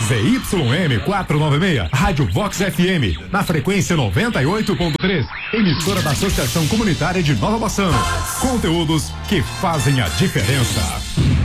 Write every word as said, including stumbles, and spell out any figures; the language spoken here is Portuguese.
Z Y M quatrocentos e noventa e seis, Rádio Vox F M, na frequência noventa e oito ponto três, emissora da Associação Comunitária de Nova Bassano. Conteúdos que fazem a diferença.